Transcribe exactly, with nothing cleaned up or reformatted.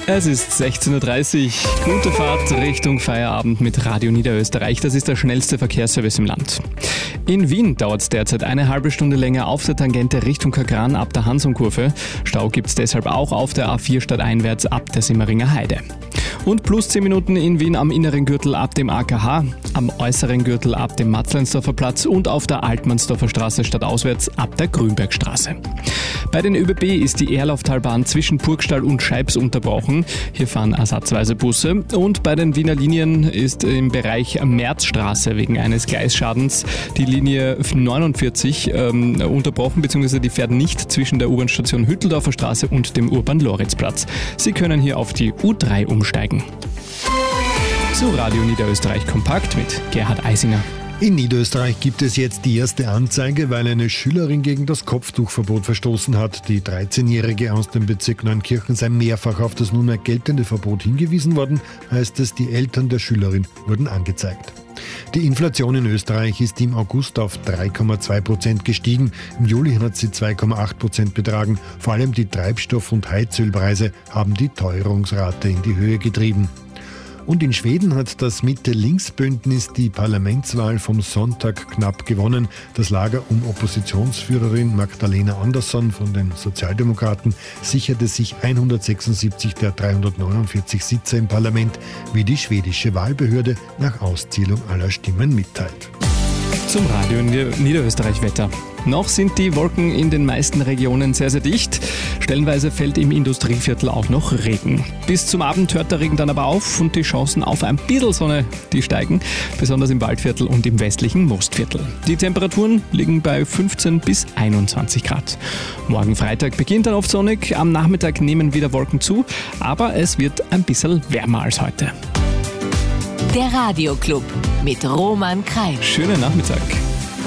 Es ist sechzehn Uhr dreißig. Gute Fahrt Richtung Feierabend mit Radio Niederösterreich. Das ist der schnellste Verkehrsservice im Land. In Wien dauert es derzeit eine halbe Stunde länger auf der Tangente Richtung Kagran ab der Hansum-Kurve. Stau gibt es deshalb auch auf der A vier stadteinwärts ab der Simmeringer Heide. Und plus zehn Minuten in Wien am inneren Gürtel ab dem A K H, am äußeren Gürtel ab dem Matzleinsdorfer Platz und auf der Altmannsdorfer Straße stadtauswärts ab der Grünbergstraße. Bei den ÖBB ist die Erlauftalbahn zwischen Burgstall und Scheibs unterbrochen. Hier fahren ersatzweise Busse. Und bei den Wiener Linien ist im Bereich Märzstraße wegen eines Gleisschadens die Linie neunundvierzig ähm, unterbrochen, beziehungsweise die fährt nicht zwischen der U-Bahn-Station Hütteldorfer Straße und dem Urban-Loritz-Platz. Sie können hier auf die U drei umsteigen. Zu Radio Niederösterreich Kompakt mit Gerhard Eisinger. In Niederösterreich gibt es jetzt die erste Anzeige, weil eine Schülerin gegen das Kopftuchverbot verstoßen hat. Die dreizehnjährige aus dem Bezirk Neunkirchen sei mehrfach auf das nunmehr geltende Verbot hingewiesen worden, heißt es, die Eltern der Schülerin wurden angezeigt. Die Inflation in Österreich ist im August auf drei Komma zwei Prozent gestiegen. Im Juli hat sie zwei Komma acht Prozent betragen. Vor allem die Treibstoff- und Heizölpreise haben die Teuerungsrate in die Höhe getrieben. Und in Schweden hat das Mitte-Links-Bündnis die Parlamentswahl vom Sonntag knapp gewonnen. Das Lager um Oppositionsführerin Magdalena Andersson von den Sozialdemokraten sicherte sich hundertsechsundsiebzig der dreihundertneunundvierzig Sitze im Parlament, wie die schwedische Wahlbehörde nach Auszählung aller Stimmen mitteilt. Zum Radio Niederösterreich-Wetter. Noch sind die Wolken in den meisten Regionen sehr, sehr dicht. Stellenweise fällt im Industrieviertel auch noch Regen. Bis zum Abend hört der Regen dann aber auf und die Chancen auf ein bisschen Sonne, die steigen, besonders im Waldviertel und im westlichen Mostviertel. Die Temperaturen liegen bei fünfzehn bis einundzwanzig Grad. Morgen Freitag beginnt dann oft sonnig, am Nachmittag nehmen wieder Wolken zu, aber es wird ein bisschen wärmer als heute. Der Radio Club mit Roman Kreil. Schönen Nachmittag.